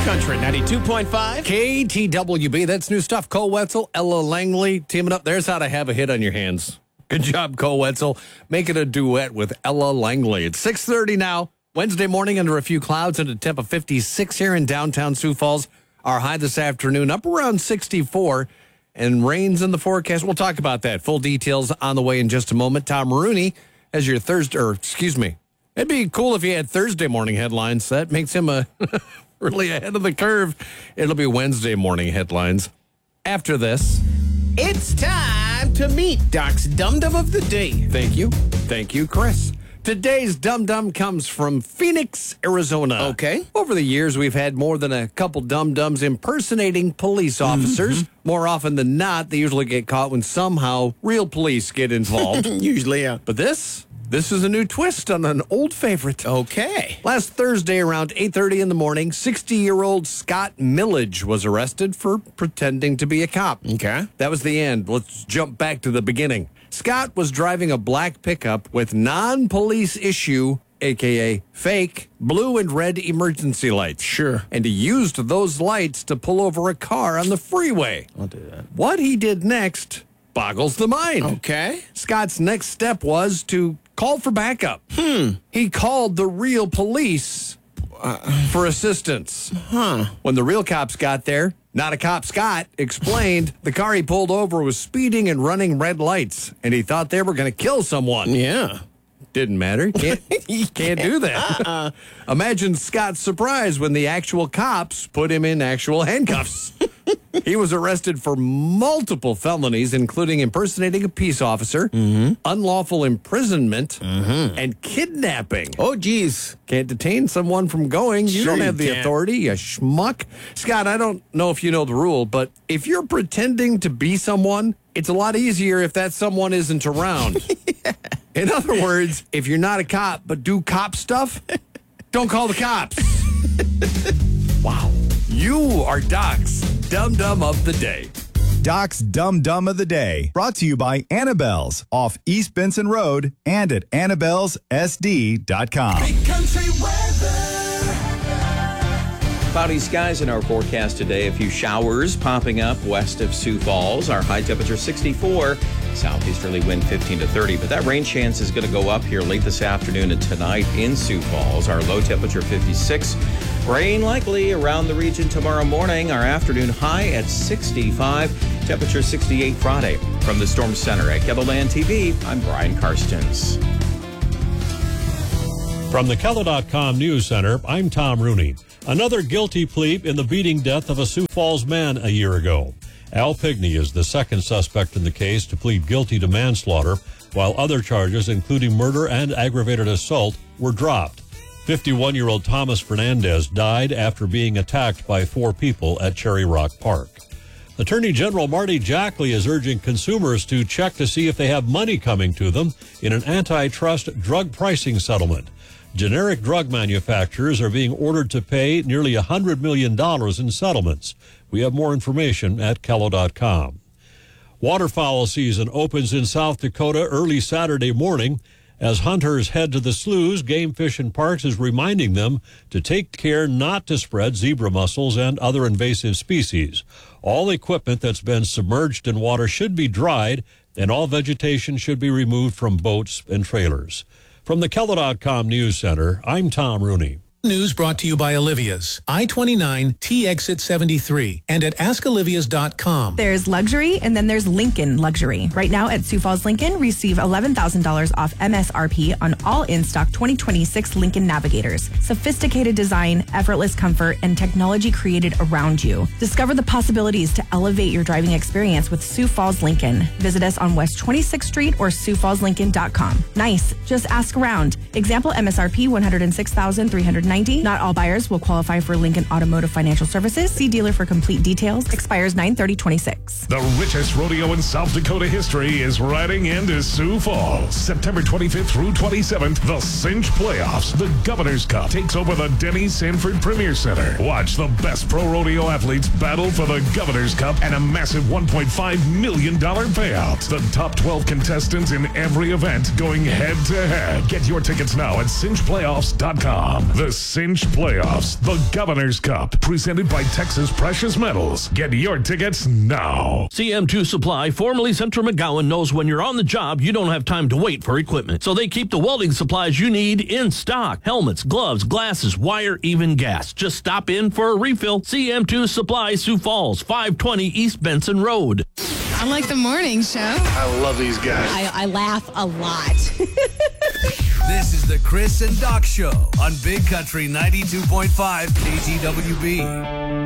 Country 92.5. KTWB. That's new stuff. Cole Wetzel, Ella Langley teaming up. There's how to have a hit on your hands. Good job, Cole Wetzel. Making a duet with Ella Langley. It's 6:30 now. Wednesday morning under a few clouds and a temp of 56 here in downtown Sioux Falls. Our high this afternoon up around 64 and rains in the forecast. We'll talk about that. Full details on the way in just a moment. Tom Rooney has your it'd be cool if he had Thursday morning headlines. That makes him really ahead of the curve. It'll be Wednesday morning headlines. After this, It's time to meet Doc's Dum Dum of the Day. Thank you, Chris. Today's Dum Dum comes from Phoenix, Arizona. Okay. Over the years, we've had more than a couple Dum Dums impersonating police officers. More often than not, they usually get caught when somehow real police get involved. Usually, yeah. But this is a new twist on an old favorite. Okay. Last Thursday around 8:30 in the morning, 60-year-old Scott Millage was arrested for pretending to be a cop. Okay. That was the end. Let's jump back to the beginning. Scott was driving a black pickup with non-police issue, a.k.a. fake, blue and red emergency lights. Sure. And he used those lights to pull over a car on the freeway. I'll do that. What he did next boggles the mind. Okay. Scott's next step was to call for backup. He called the real police for assistance. When the real cops got there, not a cop Scott explained the car he pulled over was speeding and running red lights, and he thought they were going to kill someone. Yeah. Didn't matter. Can't do that. Imagine Scott's surprise when the actual cops put him in actual handcuffs. He was arrested for multiple felonies, including impersonating a peace officer, unlawful imprisonment, and kidnapping. Oh, geez. Can't detain someone from going. You Sure don't you have the can't. authority, you schmuck. Scott, I don't know if you know the rule, but if you're pretending to be someone, it's a lot easier if that someone isn't around. In other words, if you're not a cop but do cop stuff, don't call the cops. Wow. You are Doc's Dum Dum of the Day. Doc's Dum Dum of the Day, brought to you by Annabelle's off East Benson Road and at Annabelle'sSD.com. Big country weather. Cloudy skies in our forecast today. A few showers popping up west of Sioux Falls. Our high temperature 64. Southeasterly wind 15 to 30. But that rain chance is going to go up here late this afternoon and tonight in Sioux Falls. Our low temperature 56. Rain likely around the region tomorrow morning. Our afternoon high at 65. Temperature 68 Friday. From the Storm Center at KELOLAND TV, I'm Brian Karstens. From the KELO.com News Center, I'm Tom Rooney. Another guilty plea in the beating death of a Sioux Falls man a year ago. Al Pigney is the second suspect in the case to plead guilty to manslaughter, while other charges, including murder and aggravated assault, were dropped. 51-year-old Thomas Fernandez died after being attacked by 4 people at Cherry Rock Park. Attorney General Marty Jackley is urging consumers to check to see if they have money coming to them in an antitrust drug pricing settlement. Generic drug manufacturers are being ordered to pay nearly $100 million in settlements. We have more information at KELO.com. Waterfowl season opens in South Dakota early Saturday morning. As hunters head to the sloughs, Game Fish and Parks is reminding them to take care not to spread zebra mussels and other invasive species. All equipment that's been submerged in water should be dried, and all vegetation should be removed from boats and trailers. From the KELO.com News Center, I'm Tom Rooney. News brought to you by Olivia's, I-29, T-Exit 73, and at askolivias.com. There's luxury, and then there's Lincoln Luxury. Right now at Sioux Falls Lincoln, receive $11,000 off MSRP on all in-stock 2026 Lincoln Navigators. Sophisticated design, effortless comfort, and technology created around you. Discover the possibilities to elevate your driving experience with Sioux Falls Lincoln. Visit us on West 26th Street or SiouxFallsLincoln.com. Nice. Just ask around. Example MSRP $106,390. Not all buyers will qualify for Lincoln Automotive Financial Services. See dealer for complete details. Expires 9/30/26. The richest rodeo in South Dakota history is riding into Sioux Falls. September 25th through 27th, the Cinch Playoffs. The Governor's Cup takes over the Denny Sanford Premier Center. Watch the best pro rodeo athletes battle for the Governor's Cup and a massive $1.5 million payout. The top 12 contestants in every event going head to head. Get your tickets now at cinchplayoffs.com. The Cinch Playoffs, the Governor's Cup, presented by Texas Precious Metals. Get your tickets now. CM2 Supply, formerly Central McGowan, knows when you're on the job, you don't have time to wait for equipment. So they keep the welding supplies you need in stock. Helmets, gloves, glasses, wire, even gas. Just stop in for a refill. CM2 Supply, Sioux Falls, 520 East Benson Road. I like the morning show. I love these guys. I laugh a lot. This is the Chris and Doc Show on Big Country 92.5 KTWB.